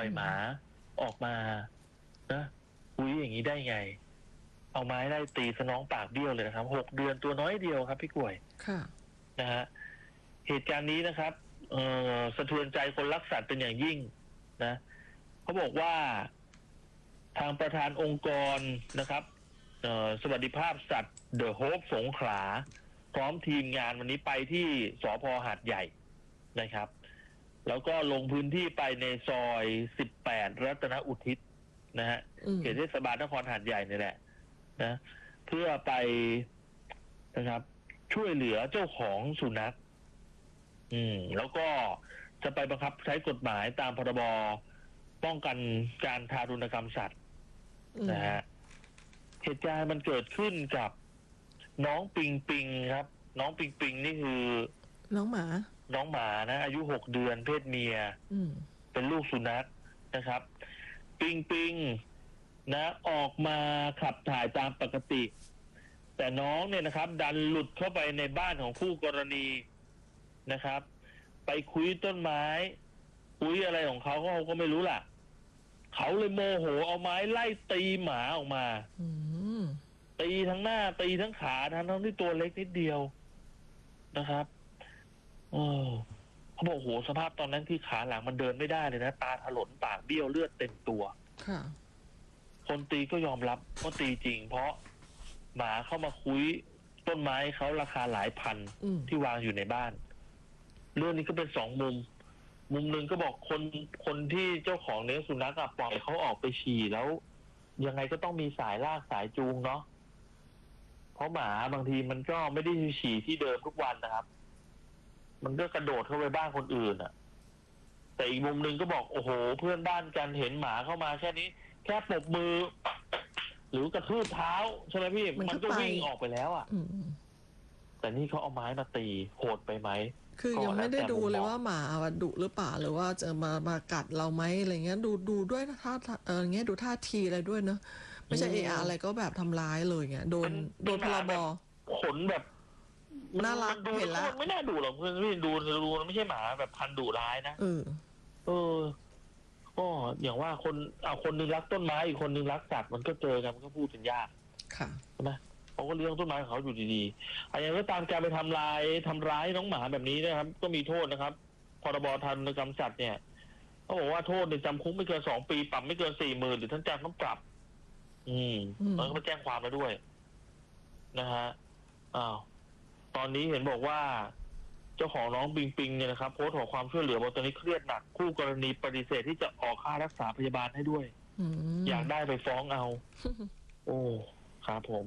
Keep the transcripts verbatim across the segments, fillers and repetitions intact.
ล่อยหมาออกมานะคุยอย่างนี้ได้ไงเอาไม้ไล่ตีสน้องปากเบี้ยวเลยนะครับหกเดือนตัวน้อยเดียวครับพี่กล้วยค่ะนะฮะเหตุการณ์นี้นะครับเอ่อสะเทือนใจคนรักสัตว์เป็นอย่างยิ่งนะเขาบอกว่าทางประธานองค์กรนะครับเอ่อสวัสดิภาพสัตว์เดอะโฮปสงขลาพร้อมทีมงานวันนี้ไปที่สภ.หาดใหญ่นะครับแล้วก็ลงพื้นที่ไปในซอยสิบแปดรัตนอุทิศนะฮะเขตเทศบาลนครหาดใหญ่นี่แหละนะเพื่อไปนะครับช่วยเหลือเจ้าของสุนัขอืมแล้วก็จะไปบังคับใช้กฎหมายตามพรบป้องกันการทารุณกรรมสัตว์นะฮะเหตุการณ์มันเกิดขึ้นกับน้องปิงปิงครับน้องปิงปิงนี่คือน้องหมาน้องหมานะอายุหกเดือนเพศเมียเป็นลูกสุนัขนะครับ ปิงปิงนะออกมาขับถ่ายตามปกติแต่น้องเนี่ยนะครับดันหลุดเข้าไปในบ้านของคู่กรณีนะครับ ไปคุยต้นไม้คุยอะไรของเขาเขาก็ไม่รู้ล่ะเขาเลยโมโหเอาไม้ไล่ตีหมาออกมาตีทั้งหน้าตีทั้งขาทั้งทั้งที่ตัวเล็กนิดเดียวนะครับโอ้เขาบอกโหสภาพตอนนั้นที่ขาหลังมันเดินไม่ได้เลยนะตาถลนปากเบี้ยวเลือดเต็มตัวค่ะคนตีก็ยอมรับว่าตีจริงเพราะหมาเข้ามาคุยต้นไม้เขาราคาหลายพันที่วางอยู่ในบ้านเรื่องนี้ก็เป็นสองมุมมุมหนึ่งก็บอกคนคนที่เจ้าของเลี้ยงสุนัขปล่อยเขาออกไปฉี่แล้วยังไงก็ต้องมีสายลากสายจูงเนาะเพราะหมาบางทีมันก็ไม่ได้ฉี่ที่เดิมทุกวันนะครับมันก็กระโดดเข้าไปบ้านคนอื่นอ่ะแต่อีกมุมหนึ่งก็บอกโอ้โหเพื่อนบ้านกันเห็นหมาเข้ามาแค่นี้แค่ปรบมือหรือกระทืบเท้าใช่ไหมพี่มันก็วิ่งออกไปแล้วอ่ะแต่นี่เขาเอาไม้มาตีโหดไปไหมคือยังไม่ได้ดูเลยว่าหมาดุหรือเปล่าหรือว่าจะมามากัดเราไหมอะไรเงี้ยดูดูด้วยท่าเออเงี้ยดูท่าทีอะไรด้วยเนอะไม่ใช่เอออะไรก็แบบทำร้ายเลยเงี้ยโดนโดนพลบขนแบบน่ารักเห็นแล้วไม่น่าดุหรอกเพื่อนพี่ดูดูไม่ใช่หมาแบบพันดุร้ายนะเออเออก็อย่างว่าคนเอาคนนึงรักต้นไม้อีกคนนึงรักสัตว์มันก็เจอกันมันก็พูดกันยากค่ะใช่ไหมเขาก็เลี้ยงต้นไม้ของเขาอยู่ดีๆอะไรอย่างก็ตามการไปทำลายทำร้ายน้องหมาแบบนี้นะครับก็มีโทษนะครับพรบทารุณกรรมสัตว์เนี่ยเขาบอกว่าโทษเนี่ยจำคุกไม่เกินสองปีปรับไม่เกินสี่หมื่นหรือทั้งจำทั้งปรับอืมแล้วก็ไปแจ้งความแล้วด้วยนะฮะอ้าวตอนนี้เห็นบอกว่าเจ้าของน้องปิงปิงเนี่ยนะครับโพสต์ขอความช่วยเหลือบอกตอนนี้เครียดหนักคู่กรณีปฏิเสธที่จะออกค่ารักษาพยาบาลให้ด้วยอยากได้ไปฟ้องเอา โอ้ครับผม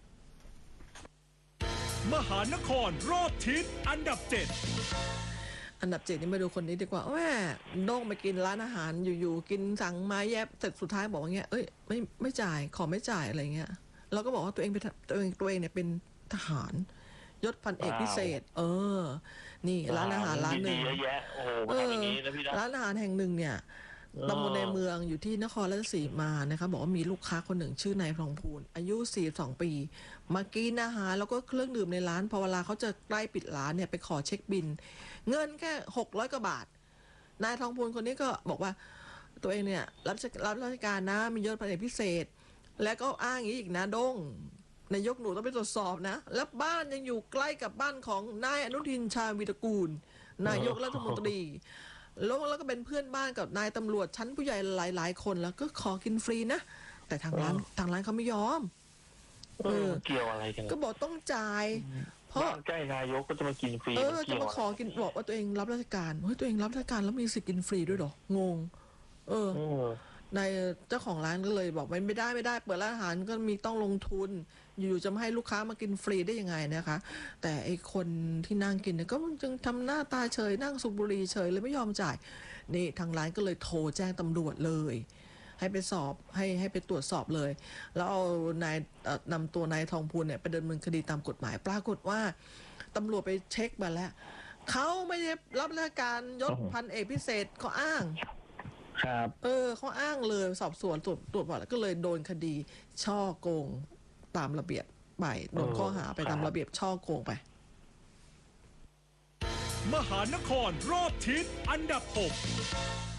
มหานครรอบทิศอันดับเจ็ดอันดับเจ็ดนี่มาดูคนนี้ดีกว่าแม่โด่งไปกินร้านอาหารอยู่ๆกินสั่งมาแยบเสร็จสุดท้ายบอกว่าเงี้ยเอ้ยไม่ไม่จ่ายขอไม่จ่ายอะไรเงี้ยแล้วก็บอกว่าตัวเองเป็นตัวเองตัวเองเนี่ยเป็นทหารยศพันเอกพิเศษเออนี่ร้านอาหารร้านหนึ่งเออร้านอาหารแห่งหนึ่งเนี่ยตำบลในเมืองอยู่ที่นครราชสีมานะคะบอกว่ามีลูกค้าคนหนึ่งชื่อนายทองพูนอายุสี่สิบสองปีมากินอาหารแล้วก็เครื่องดื่มในร้านพอเวลาเขาจะใกล้ปิดร้านเนี่ยไปขอเช็คบิลเงินแค่หกร้อยกว่าบาทนายทองพูนคนนี้ก็บอกว่าตัวเองเนี่ยรับรับราชการนะมียศพันเอกพิเศษแล้วก็อ้างอย่างนี้อีกนะด้งนายกหนูต้องไปตรวจสอบนะแล้วบ้านยังอยู่ใกล้กับบ้านของนายอนุทินชาญวีรกูลนายกรัฐมนตรีแล้วแล้วก็เป็นเพื่อนบ้านกับนายตำรวจชั้นผู้ใหญ่หลายๆคนแล้วก็ขอกินฟรีนะแต่ทางร้านทางร้านเขาไม่ยอมเออเกี่ยวอะไรกันก็บอกต้องจ่ายเพราะใกล้นายกก็จะมากินฟรีเออจะมาขอกินบอกว่าตัวเองรับราชการเฮ้ยตัวเองรับราชการแล้วมีสิทธิ์กินฟรีด้วยหรองงเออนายเจ้าของร้านก็เลยบอกไม่ไม่ได้ไม่ได้เปิดร้านอาหารก็มีต้องลงทุนอยู่ๆจะมาให้ลูกค้ามากินฟรีได้ยังไงนะคะแต่ไอคนที่นั่งกินเนี่ยก็จึงทำหน้าตาเฉยนั่งสูบบุหรี่เฉยเลยไม่ยอมจ่ายนี่ทางร้านก็เลยโทรแจ้งตำรวจเลยให้ไปสอบให้ให้ไปตรวจสอบเลยแล้วเอานายนำตัวนายทองพูนเนี่ยไปดำเนินคดีตามกฎหมายปรากฏว่าตำรวจไปเช็คมาแล้วเขาไม่ได้รับราชการยศพันเอกพิเศษเขาอ้างครับเออเขาอ้างเลยสอบสวนตรวจตรวจว่าแล้วก็เลยโดนคดีช่อโกงตามระเบียบไปโดนข้อหาไปตามระเบียบช่อโกงไปมหานครรอบทิศอันดับหก